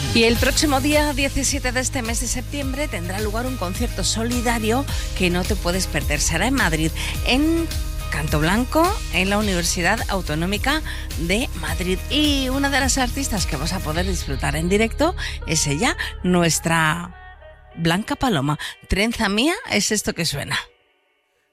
Y el próximo día 17 de este mes de septiembre tendrá lugar un concierto solidario que no te puedes perder. Será en Madrid, en Canto Blanco, en la Universidad Autonómica de Madrid. Y una de las artistas que vas a poder disfrutar en directo es ella, nuestra Blanca Paloma. Trenza mía es esto que suena.